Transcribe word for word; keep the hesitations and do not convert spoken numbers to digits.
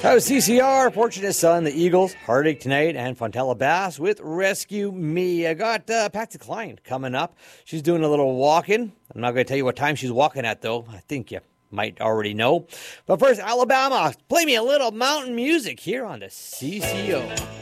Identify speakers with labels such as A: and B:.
A: That was C C R, Fortunate Son, the Eagles, Heartache Tonight, and Fontella Bass with Rescue Me. I got uh, Patsy Cline coming up. She's doing a little walking. I'm not going to tell you what time she's walking at, though. I think you might already know. But first, Alabama, play me a little mountain music here on the C C O.